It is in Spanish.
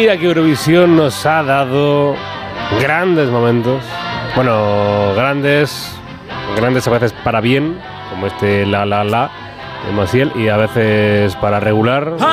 mira que Eurovisión nos ha dado grandes momentos. Bueno, grandes a veces para bien, como este La La La de Maciel, y a veces para regular,